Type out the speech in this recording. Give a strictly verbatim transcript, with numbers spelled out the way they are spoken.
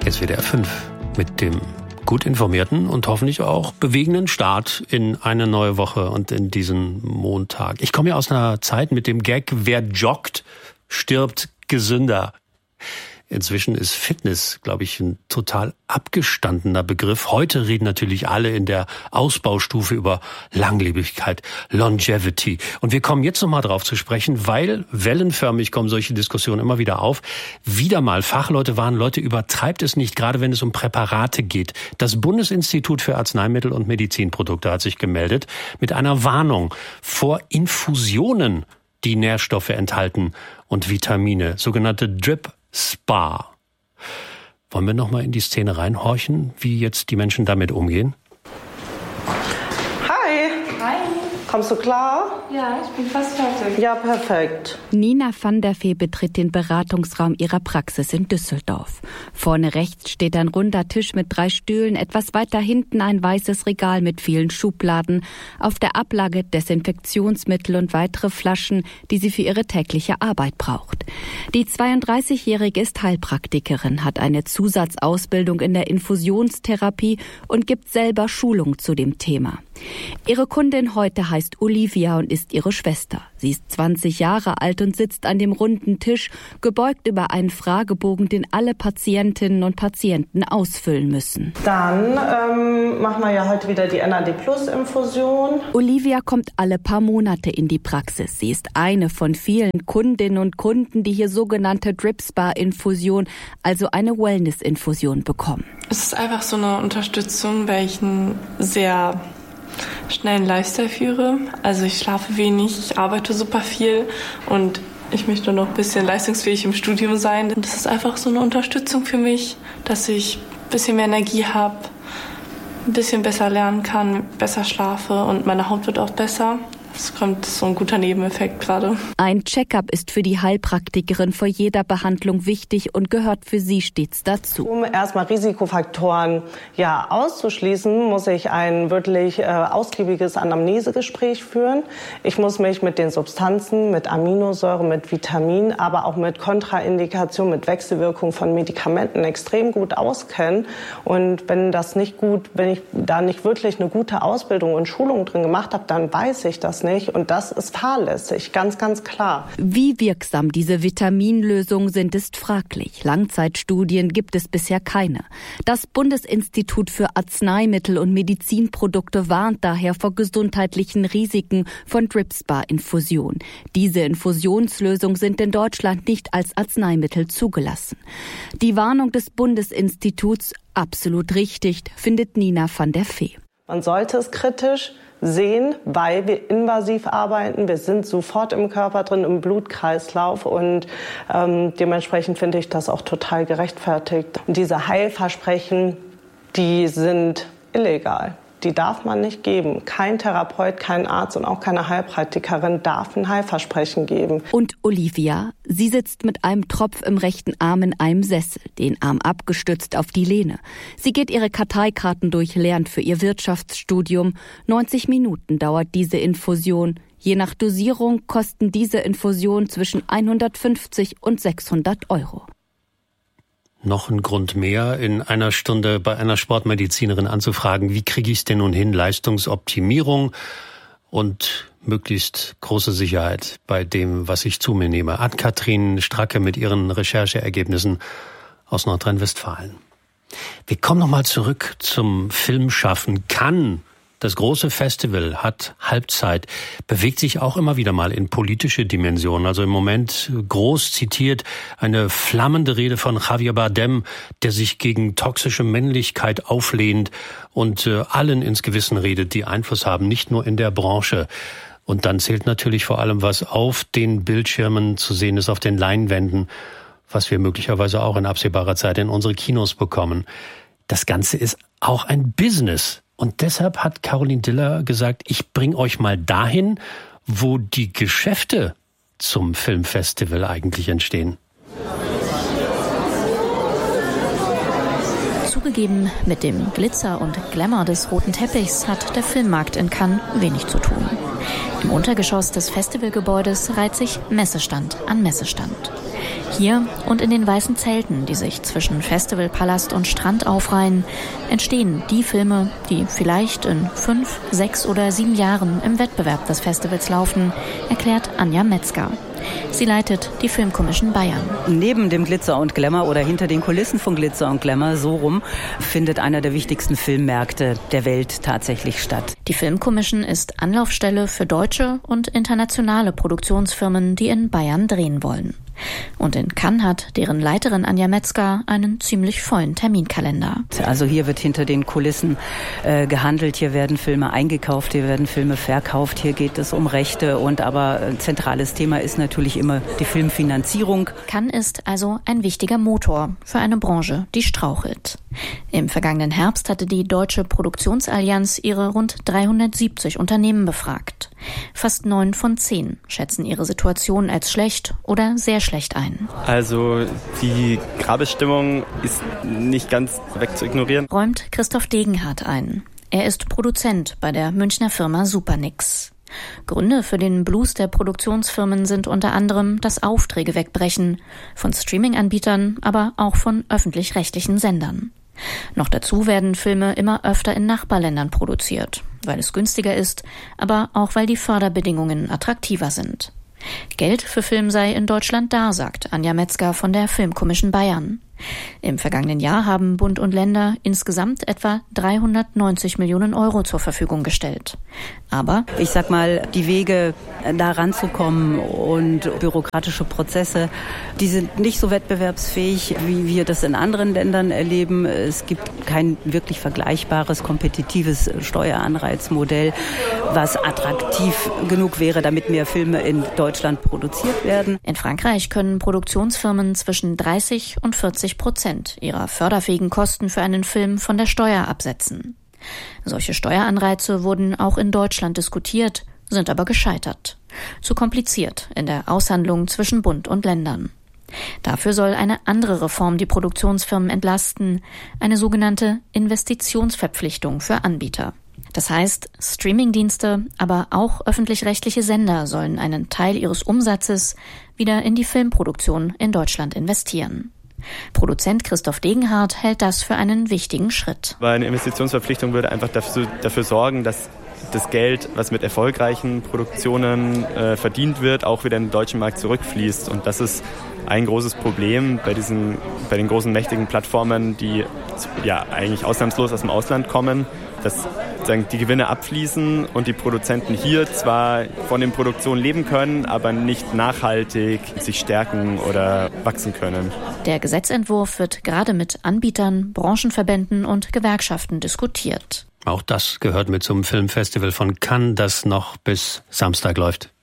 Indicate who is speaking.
Speaker 1: S W D R fünf mit dem gut informierten und hoffentlich auch bewegenden Start in eine neue Woche und in diesen Montag. Ich komme ja aus einer Zeit mit dem Gag, wer joggt, stirbt gesünder. Inzwischen ist Fitness, glaube ich, ein total abgestandener Begriff. Heute reden natürlich alle in der Ausbaustufe über Langlebigkeit, Longevity. Und wir kommen jetzt nochmal drauf zu sprechen, weil wellenförmig kommen solche Diskussionen immer wieder auf. Wieder mal Fachleute warnen, Leute, übertreibt es nicht, gerade wenn es um Präparate geht. Das Bundesinstitut für Arzneimittel und Medizinprodukte hat sich gemeldet mit einer Warnung vor Infusionen, die Nährstoffe enthalten und Vitamine, sogenannte Drip Spa. Wollen wir noch mal in die Szene reinhorchen, wie jetzt die Menschen damit umgehen?
Speaker 2: Hi.
Speaker 3: Hi.
Speaker 2: Kommst du klar?
Speaker 3: Ja, ich bin fast fertig.
Speaker 2: Ja, perfekt.
Speaker 4: Nina van der Vee betritt den Beratungsraum ihrer Praxis in Düsseldorf. Vorne rechts steht ein runder Tisch mit drei Stühlen, etwas weiter hinten ein weißes Regal mit vielen Schubladen. Auf der Ablage Desinfektionsmittel und weitere Flaschen, die sie für ihre tägliche Arbeit braucht. Die zweiunddreißigjährige ist Heilpraktikerin, hat eine Zusatzausbildung in der Infusionstherapie und gibt selber Schulung zu dem Thema. Ihre Kundin heute heißt Olivia und ist ihre Schwester. Sie ist zwanzig Jahre alt und sitzt an dem runden Tisch, gebeugt über einen Fragebogen, den alle Patientinnen und Patienten ausfüllen müssen.
Speaker 2: Dann ähm, machen wir ja heute wieder die N A D Plus Infusion.
Speaker 4: Olivia kommt alle paar Monate in die Praxis. Sie ist eine von vielen Kundinnen und Kunden, die hier sogenannte Drip Spa Infusion, also eine Wellness-Infusion bekommen.
Speaker 3: Es ist einfach so eine Unterstützung, weil ich einen sehr schnellen Lifestyle führe. Also ich schlafe wenig, ich arbeite super viel und ich möchte noch ein bisschen leistungsfähig im Studium sein. Und das ist einfach so eine Unterstützung für mich, dass ich ein bisschen mehr Energie habe, ein bisschen besser lernen kann, besser schlafe und meine Haut wird auch besser. Es kommt so ein guter Nebeneffekt gerade.
Speaker 4: Ein Check-up ist für die Heilpraktikerin vor jeder Behandlung wichtig und gehört für sie stets dazu.
Speaker 2: Um erstmal Risikofaktoren ja auszuschließen, muss ich ein wirklich äh, ausgiebiges Anamnesegespräch führen. Ich muss mich mit den Substanzen, mit Aminosäuren, mit Vitaminen, aber auch mit Kontraindikationen, mit Wechselwirkung von Medikamenten extrem gut auskennen. Und wenn das nicht gut, wenn ich da nicht wirklich eine gute Ausbildung und Schulung drin gemacht habe, dann weiß ich das nicht. Und das ist fahrlässig, ganz, ganz klar.
Speaker 4: Wie wirksam diese Vitaminlösungen sind, ist fraglich. Langzeitstudien gibt es bisher keine. Das Bundesinstitut für Arzneimittel und Medizinprodukte warnt daher vor gesundheitlichen Risiken von Drip Spa Infusion. Diese Infusionslösungen sind in Deutschland nicht als Arzneimittel zugelassen. Die Warnung des Bundesinstituts absolut richtig, findet Nina van der Vee.
Speaker 2: Man sollte es kritisch sehen, weil wir invasiv arbeiten. Wir sind sofort im Körper drin, im Blutkreislauf und ähm, dementsprechend finde ich das auch total gerechtfertigt. Und diese Heilversprechen, die sind illegal. Die darf man nicht geben. Kein Therapeut, kein Arzt und auch keine Heilpraktikerin darf ein Heilversprechen geben.
Speaker 4: Und Olivia, sie sitzt mit einem Tropf im rechten Arm in einem Sessel, den Arm abgestützt auf die Lehne. Sie geht ihre Karteikarten durch, lernt für ihr Wirtschaftsstudium. neunzig Minuten dauert diese Infusion. Je nach Dosierung kosten diese Infusionen zwischen hundertfünfzig und sechshundert Euro.
Speaker 1: Noch ein Grund mehr, in einer Stunde bei einer Sportmedizinerin anzufragen, wie kriege ich es denn nun hin, Leistungsoptimierung und möglichst große Sicherheit bei dem, was ich zu mir nehme. Ann-Kathrin Stracke mit ihren Rechercheergebnissen aus Nordrhein-Westfalen. Wir kommen nochmal zurück zum Filmschaffen. Cannes, das große Festival, hat Halbzeit, bewegt sich auch immer wieder mal in politische Dimensionen. Also im Moment groß zitiert eine flammende Rede von Javier Bardem, der sich gegen toxische Männlichkeit auflehnt und äh, allen ins Gewissen redet, die Einfluss haben, nicht nur in der Branche. Und dann zählt natürlich vor allem, was auf den Bildschirmen zu sehen ist, auf den Leinwänden, was wir möglicherweise auch in absehbarer Zeit in unsere Kinos bekommen. Das Ganze ist auch ein Business. Und deshalb hat Caroline Diller gesagt, ich bringe euch mal dahin, wo die Geschäfte zum Filmfestival eigentlich entstehen.
Speaker 5: Zugegeben, mit dem Glitzer und Glamour des roten Teppichs hat der Filmmarkt in Cannes wenig zu tun. Im Untergeschoss des Festivalgebäudes reiht sich Messestand an Messestand. Hier und in den weißen Zelten, die sich zwischen Festivalpalast und Strand aufreihen, entstehen die Filme, die vielleicht in fünf, sechs oder sieben Jahren im Wettbewerb des Festivals laufen, erklärt Anja Metzger. Sie leitet die Filmkommission Bayern.
Speaker 6: Neben dem Glitzer und Glamour oder hinter den Kulissen von Glitzer und Glamour, so rum, findet einer der wichtigsten Filmmärkte der Welt tatsächlich statt.
Speaker 5: Die Filmkommission ist Anlaufstelle für deutsche und internationale Produktionsfirmen, die in Bayern drehen wollen. Und in Cannes hat deren Leiterin Anja Metzger einen ziemlich vollen Terminkalender.
Speaker 6: Also hier wird hinter den Kulissen äh, gehandelt, hier werden Filme eingekauft, hier werden Filme verkauft, hier geht es um Rechte und aber ein zentrales Thema ist natürlich immer die Filmfinanzierung.
Speaker 5: Cannes ist also ein wichtiger Motor für eine Branche, die strauchelt. Im vergangenen Herbst hatte die Deutsche Produktionsallianz ihre rund dreihundertsiebzig Unternehmen befragt. Fast neun von zehn schätzen ihre Situation als schlecht oder sehr schlecht ein.
Speaker 7: Also die Grabestimmung ist nicht ganz wegzuignorieren,
Speaker 5: räumt Christoph Degenhardt ein. Er ist Produzent bei der Münchner Firma Supernix. Gründe für den Blues der Produktionsfirmen sind unter anderem, dass Aufträge wegbrechen, von Streaming-Anbietern, aber auch von öffentlich-rechtlichen Sendern. Noch dazu werden Filme immer öfter in Nachbarländern produziert, weil es günstiger ist, aber auch weil die Förderbedingungen attraktiver sind. Geld für Film sei in Deutschland da, sagt Anja Metzger von der Filmkommission Bayern. Im vergangenen Jahr haben Bund und Länder insgesamt etwa dreihundertneunzig Millionen Euro zur Verfügung gestellt. Aber
Speaker 6: ich sag mal, die Wege da ranzukommen und bürokratische Prozesse, die sind nicht so wettbewerbsfähig, wie wir das in anderen Ländern erleben. Es gibt kein wirklich vergleichbares, kompetitives Steueranreizmodell, was attraktiv genug wäre, damit mehr Filme in Deutschland produziert werden.
Speaker 5: In Frankreich können Produktionsfirmen zwischen dreißig und vierzig Prozent ihrer förderfähigen Kosten für einen Film von der Steuer absetzen. Solche Steueranreize wurden auch in Deutschland diskutiert, sind aber gescheitert. Zu kompliziert in der Aushandlung zwischen Bund und Ländern. Dafür soll eine andere Reform die Produktionsfirmen entlasten, eine sogenannte Investitionsverpflichtung für Anbieter. Das heißt, Streamingdienste, aber auch öffentlich-rechtliche Sender sollen einen Teil ihres Umsatzes wieder in die Filmproduktion in Deutschland investieren. Produzent Christoph Degenhardt hält das für einen wichtigen Schritt.
Speaker 7: Weil eine Investitionsverpflichtung würde einfach dafür, dafür sorgen, dass das Geld, was mit erfolgreichen Produktionen äh, verdient wird, auch wieder in den deutschen Markt zurückfließt. Und das ist ein großes Problem bei diesen, bei den großen mächtigen Plattformen, die ja eigentlich ausnahmslos aus dem Ausland kommen, dass sagen, die Gewinne abfließen und die Produzenten hier zwar von den Produktionen leben können, aber nicht nachhaltig sich stärken oder wachsen können.
Speaker 5: Der Gesetzentwurf wird gerade mit Anbietern, Branchenverbänden und Gewerkschaften diskutiert.
Speaker 1: Auch das gehört mit zum Filmfestival von Cannes, das noch bis Samstag läuft.